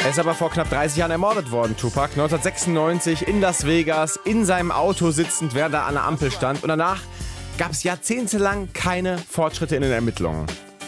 Er ist aber vor knapp 30 Jahren ermordet worden, Tupac. 1996 in Las Vegas, in seinem Auto sitzend, während er an der Ampel stand. Und danach gab es jahrzehntelang keine Fortschritte in den Ermittlungen.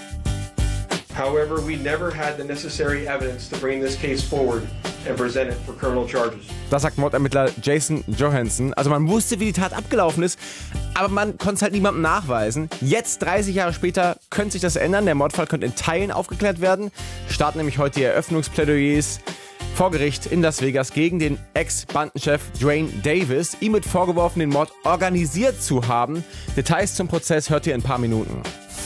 However, we never had the necessary evidence to bring this case forward and present it for criminal charges. Das sagt Mordermittler Jason Johansson. Also man wusste, wie die Tat abgelaufen ist, aber man konnte es halt niemandem nachweisen. Jetzt, 30 Jahre später, könnte sich das ändern. Der Mordfall könnte in Teilen aufgeklärt werden. Starten nämlich heute die Eröffnungsplädoyers vor Gericht in Las Vegas gegen den Ex-Bandenchef Dwayne Davis. Ihm wird vorgeworfen, den Mord organisiert zu haben. Details zum Prozess hört ihr in ein paar Minuten.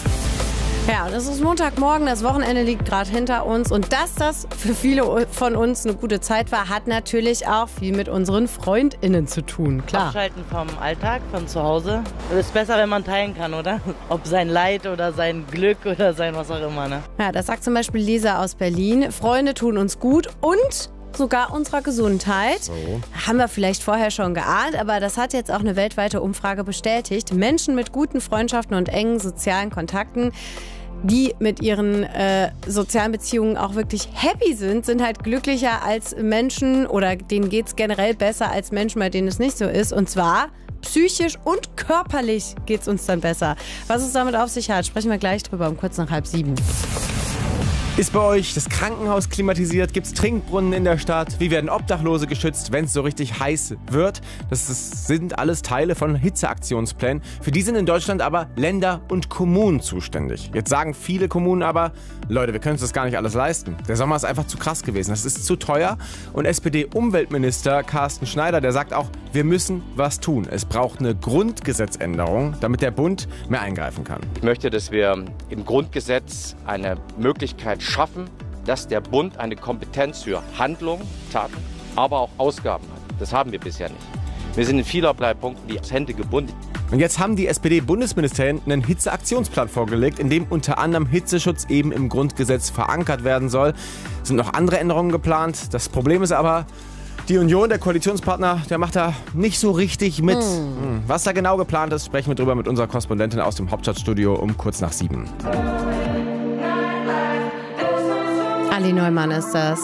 Ja, und es ist Montagmorgen, das Wochenende liegt gerade hinter uns. Und dass das für viele von uns eine gute Zeit war, hat natürlich auch viel mit unseren FreundInnen zu tun, klar. Abschalten vom Alltag, von zu Hause. Es ist besser, wenn man teilen kann, oder? Ob sein Leid oder sein Glück oder sein was auch immer, ne? Ja, das sagt zum Beispiel Lisa aus Berlin. Freunde tun uns gut und sogar unserer Gesundheit. So. Haben wir vielleicht vorher schon geahnt, aber das hat jetzt auch eine weltweite Umfrage bestätigt. Menschen mit guten Freundschaften und engen sozialen Kontakten, die mit ihren sozialen Beziehungen auch wirklich happy sind halt glücklicher als Menschen oder denen geht es generell besser als Menschen, bei denen es nicht so ist. Und zwar psychisch und körperlich geht es uns dann besser. Was es damit auf sich hat, sprechen wir gleich drüber um kurz nach 6:30. Ist bei euch das Krankenhaus klimatisiert? Gibt es Trinkbrunnen in der Stadt? Wie werden Obdachlose geschützt, wenn es so richtig heiß wird? Das sind alles Teile von Hitzeaktionsplänen. Für die sind in Deutschland aber Länder und Kommunen zuständig. Jetzt sagen viele Kommunen aber, Leute, wir können uns das gar nicht alles leisten. Der Sommer ist einfach zu krass gewesen. Das ist zu teuer. Und SPD-Umweltminister Carsten Schneider, der sagt auch, wir müssen was tun. Es braucht eine Grundgesetzänderung, damit der Bund mehr eingreifen kann. Ich möchte, dass wir im Grundgesetz eine Möglichkeit schaffen, dass der Bund eine Kompetenz für Handlung, Taten, aber auch Ausgaben hat. Das haben wir bisher nicht. Wir sind in vielerlei Punkten die Hände gebunden. Und jetzt haben die SPD-Bundesministerien einen Hitzeaktionsplan vorgelegt, in dem unter anderem Hitzeschutz eben im Grundgesetz verankert werden soll. Es sind noch andere Änderungen geplant. Das Problem ist aber, die Union, der Koalitionspartner, der macht da nicht so richtig mit. Was da genau geplant ist, sprechen wir drüber mit unserer Korrespondentin aus dem Hauptstadtstudio um kurz nach 7. Ali Neumann ist das.